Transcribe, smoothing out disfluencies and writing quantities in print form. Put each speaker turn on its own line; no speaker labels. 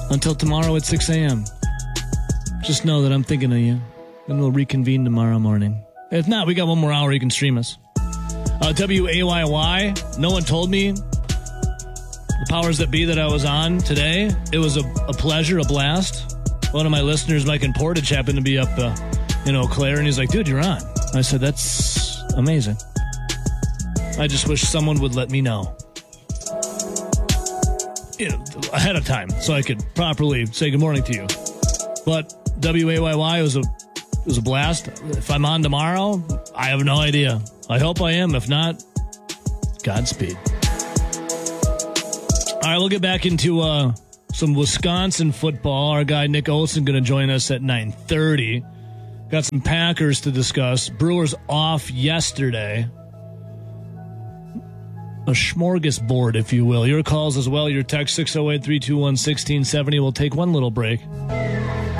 Until tomorrow at 6 a.m. Just know that I'm thinking of you. And we'll reconvene tomorrow morning. If not, we got one more hour you can stream us. WAYY, no one told me the powers that be that I was on today. It was a pleasure, a blast. One of my listeners, Mike in Portage, happened to be up in Eau Claire, and he's like, dude, you're on. I said, that's amazing. I just wish someone would let me know. Ahead of time, so I could properly say good morning to you. But WAYY was a blast. If I'm on tomorrow, I have no idea. I hope I am. If not, Godspeed. All right, we'll get back into some Wisconsin football. Our guy Nick Olson going to join us at 9:30. Got some Packers to discuss. Brewers off yesterday. A smorgasbord, if you will. Your calls as well. Your text 608-321-1670. We'll take one little break.